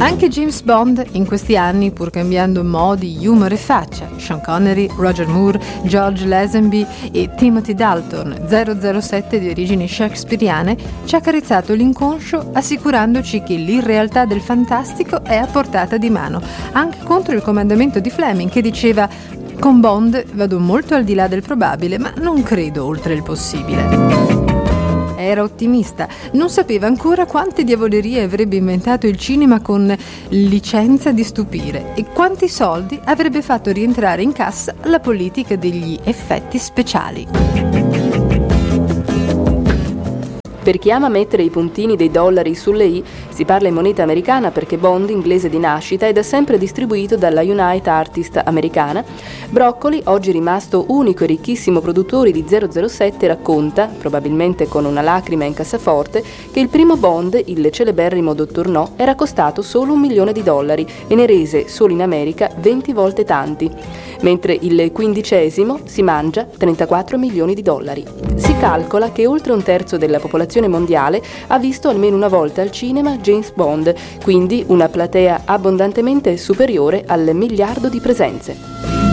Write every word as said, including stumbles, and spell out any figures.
Anche James Bond in questi anni, pur cambiando modi, humor e faccia, Sean Connery, Roger Moore, George Lazenby e Timothy Dalton, zero zero sette di origini shakespeariane, ci ha carezzato l'inconscio assicurandoci che l'irrealtà del fantastico è a portata di mano, anche contro il comandamento di Fleming che diceva: con Bond vado molto al di là del probabile, ma non credo oltre il possibile. Era ottimista, non sapeva ancora quante diavolerie avrebbe inventato il cinema con licenza di stupire e quanti soldi avrebbe fatto rientrare in cassa la politica degli effetti speciali. Per chi ama mettere i puntini dei dollari sulle i, si parla in moneta americana perché Bond, inglese di nascita, è da sempre distribuito dalla United Artists americana. Broccoli, oggi rimasto unico e ricchissimo produttore di zero zero sette, racconta, probabilmente con una lacrima in cassaforte, che il primo Bond, il celeberrimo Dottor No, era costato solo un milione di dollari e ne rese, solo in America, venti volte tanti, mentre il quindicesimo si mangia trentaquattro milioni di dollari. Si calcola che oltre un terzo della popolazione mondiale ha visto almeno una volta al cinema James Bond, quindi una platea abbondantemente superiore al miliardo di presenze.